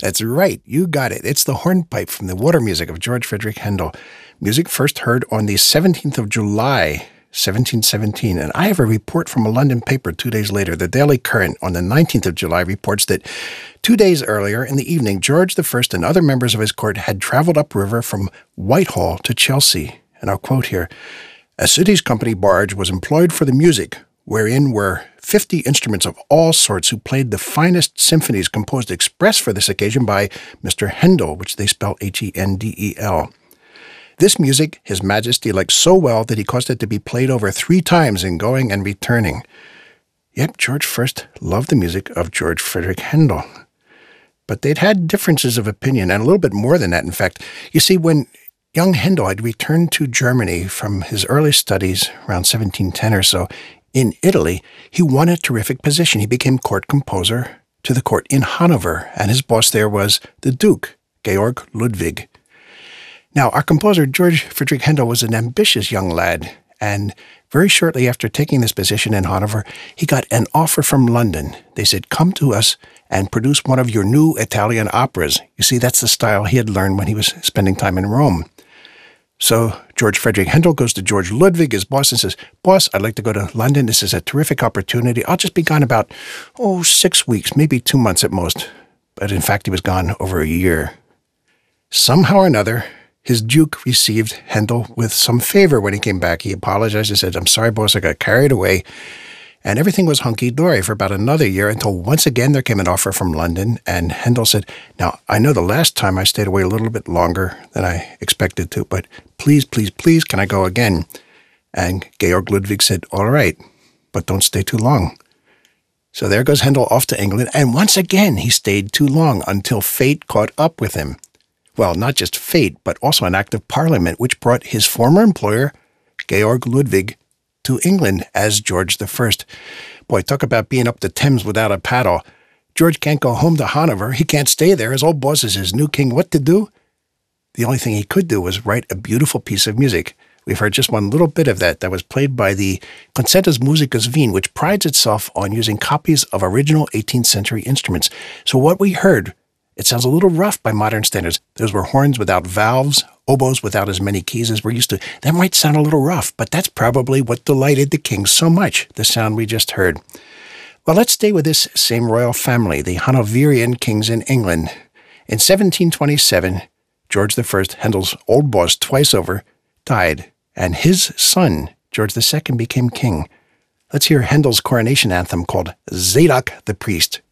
That's right, you got it. It's the hornpipe from the water music of George Frederick Handel. Music first heard on the 17th of July, 1717, and I have a report from a London paper 2 days later. The Daily Current on the 19th of July reports that 2 days earlier in the evening, George I and other members of his court had traveled upriver from Whitehall to Chelsea. And I'll quote here, "A City's Company barge was employed for the music, wherein were 50 instruments of all sorts who played the finest symphonies composed express for this occasion by Mr. Handel," which they spell Hendel. "This music His Majesty liked so well that he caused it to be played over 3 times in going and returning." Yep, George first loved the music of George Frederick Handel. But they'd had differences of opinion, and a little bit more than that, in fact. You see, when young Handel had returned to Germany from his early studies around 1710 or so in Italy, he won a terrific position. He became court composer to the court in Hanover, and his boss there was the Duke, Georg Ludwig. Now, our composer, George Frederick Handel, was an ambitious young lad, and very shortly after taking this position in Hanover, he got an offer from London. They said, "Come to us and produce one of your new Italian operas." You see, that's the style he had learned when he was spending time in Rome. So George Frederick Handel goes to George Ludwig, his boss, and says, "Boss, I'd like to go to London. This is a terrific opportunity. I'll just be gone about, 6 weeks, maybe 2 months at most." But in fact, he was gone over a year. Somehow or another, his Duke received Handel with some favor when he came back. He apologized and said, "I'm sorry, boss, I got carried away." And everything was hunky-dory for about another year until once again there came an offer from London, and Handel said, "Now, I know the last time I stayed away a little bit longer than I expected to, but please, please, please, can I go again?" And Georg Ludwig said, "All right, but don't stay too long." So there goes Handel off to England, and once again he stayed too long until fate caught up with him. Well, not just fate, but also an act of Parliament, which brought his former employer, Georg Ludwig, to England as George I. Boy, talk about being up the Thames without a paddle. George can't go home to Hanover. He can't stay there. His old boss is his new king. What to do? The only thing he could do was write a beautiful piece of music. We've heard just one little bit of that was played by the Concertus Musicus Wien, which prides itself on using copies of original 18th century instruments. So what we heard, it sounds a little rough by modern standards. Those were horns without valves, oboes without as many keys as we're used to. That might sound a little rough, but that's probably what delighted the king so much, the sound we just heard. Well, let's stay with this same royal family, the Hanoverian kings in England. In 1727, George I, Handel's old boss twice over, died, and his son, George II, became king. Let's hear Handel's coronation anthem called Zadok the Priest.